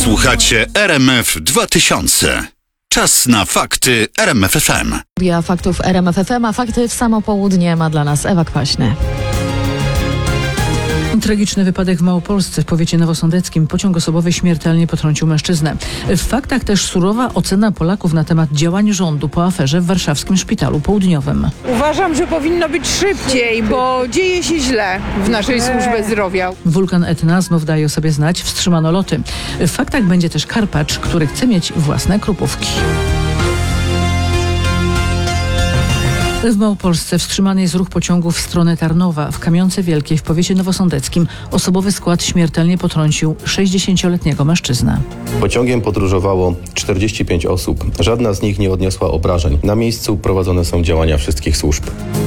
Słuchacie RMF 2000. Czas na fakty RMF FM. Ja faktów RMF FM, a fakty w samo południe ma dla nas Ewa Kwaśny. Tragiczny wypadek w Małopolsce w powiecie nowosądeckim. Pociąg osobowy śmiertelnie potrącił mężczyznę. W faktach też surowa ocena Polaków na temat działań rządu po aferze w warszawskim Szpitalu Południowym. Uważam, że powinno być szybciej, bo dzieje się źle w naszej służbie zdrowia. Wulkan Etna znów daje o sobie znać. Wstrzymano loty. W faktach będzie też Karpacz, który chce mieć własne krupówki. W Małopolsce wstrzymany jest ruch pociągów w stronę Tarnowa. W Kamionce Wielkiej w powiecie nowosądeckim osobowy skład śmiertelnie potrącił 60-letniego mężczyznę. Pociągiem podróżowało 45 osób. Żadna z nich nie odniosła obrażeń. Na miejscu prowadzone są działania wszystkich służb.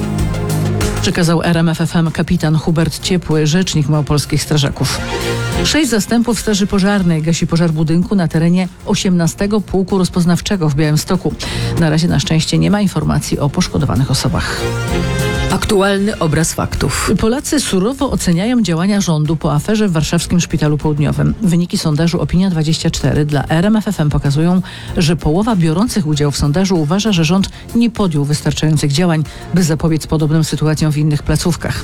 Przekazał RMF FM kapitan Hubert Ciepły, rzecznik małopolskich strażaków. 6 zastępów Straży Pożarnej gasi pożar budynku na terenie 18 Pułku Rozpoznawczego w Białymstoku. Na razie na szczęście nie ma informacji o poszkodowanych osobach. Aktualny obraz faktów. Polacy surowo oceniają działania rządu po aferze w warszawskim Szpitalu Południowym. Wyniki sondażu Opinia24 dla RMF FM pokazują, że połowa biorących udział w sondażu uważa, że rząd nie podjął wystarczających działań, by zapobiec podobnym sytuacjom w innych placówkach.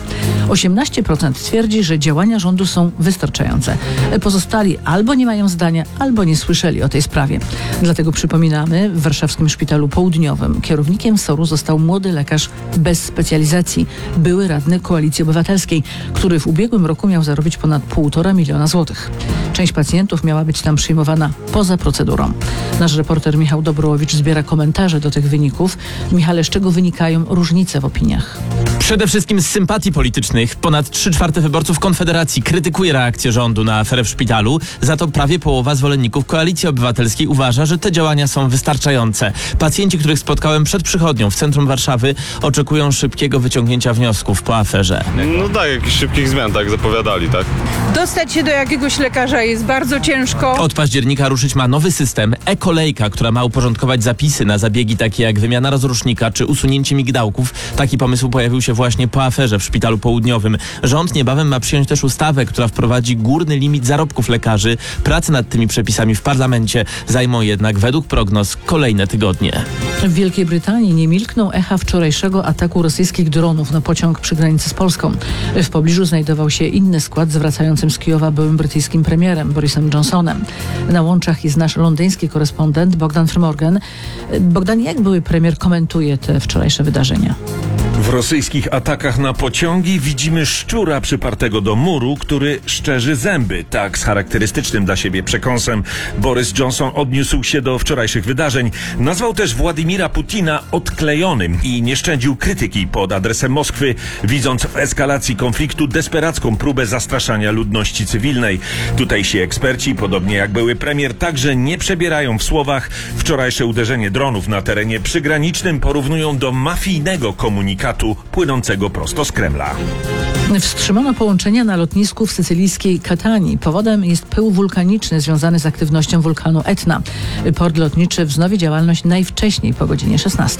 18% twierdzi, że działania rządu są wystarczające. Pozostali albo nie mają zdania, albo nie słyszeli o tej sprawie. Dlatego przypominamy, w warszawskim Szpitalu Południowym kierownikiem SOR-u został młody lekarz bez specjalizacji, były radny Koalicji Obywatelskiej, który w ubiegłym roku miał zarobić ponad 1,5 miliona złotych. Część pacjentów miała być tam przyjmowana poza procedurą. Nasz reporter Michał Dobrołowicz zbiera komentarze do tych wyników. Michale, z czego wynikają różnice w opiniach? Przede wszystkim z sympatii politycznych. Ponad 3/4 wyborców Konfederacji krytykuje reakcję rządu na aferę w szpitalu. Za to prawie połowa zwolenników Koalicji Obywatelskiej uważa, że te działania są wystarczające. Pacjenci, których spotkałem przed przychodnią w centrum Warszawy, oczekują szybkiego wyciągnięcia wniosków po aferze. No tak, jakichś szybkich zmian, tak zapowiadali, tak? Dostać się do jakiegoś lekarza jest bardzo ciężko. Od października ruszyć ma nowy system e-kolejka, która ma uporządkować zapisy na zabiegi takie jak wymiana rozrusznika czy usunięcie migdałków. Taki pomysł pojawił się właśnie po aferze w Szpitalu Południowym. Rząd niebawem ma przyjąć też ustawę, która wprowadzi górny limit zarobków lekarzy. Prace nad tymi przepisami w parlamencie zajmą jednak według prognoz kolejne tygodnie. W Wielkiej Brytanii nie milkną echa wczorajszego ataku rosyjskich dronów na pociąg przy granicy z Polską. W pobliżu znajdował się inny skład z wracającym z Kijowa byłym brytyjskim premierem Borisem Johnsonem. Na łączach jest nasz londyński korespondent Bogdan Frymorgan. Bogdan, jak były premier komentuje te wczorajsze wydarzenia? W rosyjskich atakach na pociągi widzimy szczura przypartego do muru, który szczerzy zęby. Tak z charakterystycznym dla siebie przekąsem Boris Johnson odniósł się do wczorajszych wydarzeń. Nazwał też Władimira Putina odklejonym i nie szczędził krytyki pod adresem Moskwy, widząc w eskalacji konfliktu desperacką próbę zastraszania ludności cywilnej. Tutejsi eksperci, podobnie jak były premier, także nie przebierają w słowach. Wczorajsze uderzenie dronów na terenie przygranicznym porównują do mafijnego komunikatu płynącego prosto z Kremla. Wstrzymano połączenia na lotnisku w sycylijskiej Katanii. Powodem jest pył wulkaniczny związany z aktywnością wulkanu Etna. Port lotniczy wznowi działalność najwcześniej po godzinie 16.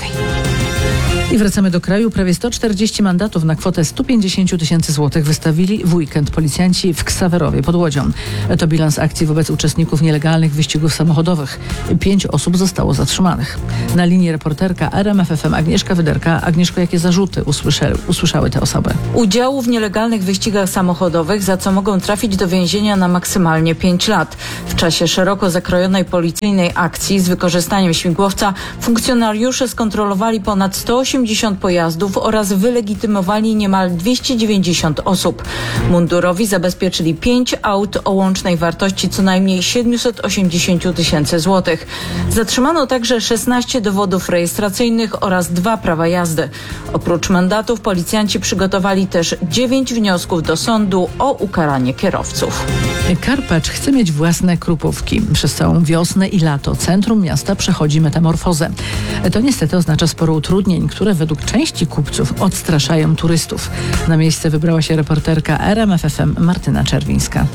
I wracamy do kraju. Prawie 140 mandatów na kwotę 150 tysięcy złotych wystawili w weekend policjanci w Ksawerowie pod Łodzią. To bilans akcji wobec uczestników nielegalnych wyścigów samochodowych. 5 osób zostało zatrzymanych. Na linii reporterka RMF FM Agnieszka Wyderka. Agnieszko, jakie zarzuty usłyszały te osoby? Udziału w nielegalnych wyścigach samochodowych, za co mogą trafić do więzienia na maksymalnie 5 lat. W czasie szeroko zakrojonej policyjnej akcji z wykorzystaniem śmigłowca funkcjonariusze skontrolowali ponad 180 pojazdów oraz wylegitymowali niemal 290 osób. Mundurowi zabezpieczyli 5 aut o łącznej wartości co najmniej 780 tysięcy złotych. Zatrzymano także 16 dowodów rejestracyjnych oraz 2 prawa jazdy. Oprócz mandatów policjanci przygotowali też 9 wniosków do sądu o ukaranie kierowców. Karpacz chce mieć własne krupówki. Przez całą wiosnę i lato centrum miasta przechodzi metamorfozę. To niestety oznacza sporo utrudnień, które według części kupców odstraszają turystów. Na miejsce wybrała się reporterka RMF FM Martyna Czerwińska.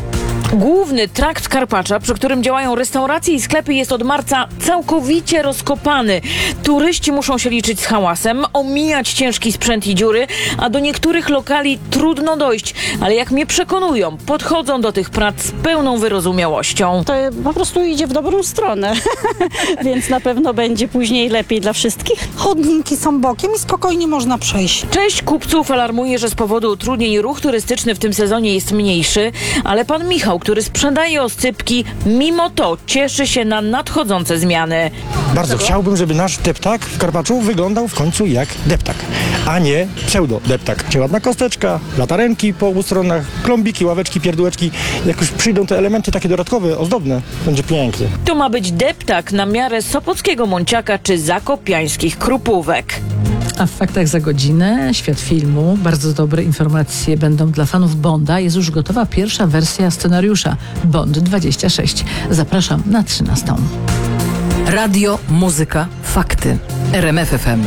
Główny trakt Karpacza, przy którym działają restauracje i sklepy, jest od marca całkowicie rozkopany. Turyści muszą się liczyć z hałasem, omijać ciężki sprzęt i dziury, a do niektórych lokali trudno dojść. Ale jak mnie przekonują, podchodzą do tych prac z pełną wyrozumiałością. To po prostu idzie w dobrą stronę, więc na pewno będzie później lepiej dla wszystkich. Chodniki są bokiem i spokojnie można przejść. Część kupców alarmuje, że z powodu utrudnień ruch turystyczny w tym sezonie jest mniejszy, ale pan Michał, który sprzedaje oscypki, mimo to cieszy się na nadchodzące zmiany. Bardzo chciałbym, żeby nasz deptak w Karpaczu wyglądał w końcu jak deptak, a nie pseudo-deptak. Czyli ładna kosteczka, latarenki po obu stronach, klombiki, ławeczki, pierdółeczki. Jak już przyjdą te elementy takie dodatkowe, ozdobne, będzie pięknie. To ma być deptak na miarę sopockiego Monciaka czy zakopiańskich Krupówek. A w faktach za godzinę świat filmu. Bardzo dobre informacje będą dla fanów Bonda. Jest już gotowa pierwsza wersja scenariusza Bond 26. Zapraszam na 13. Radio, muzyka, fakty. RMF FM.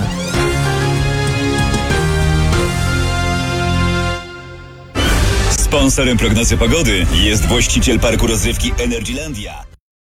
Sponsorem prognozy pogody jest właściciel parku rozrywki Energylandia.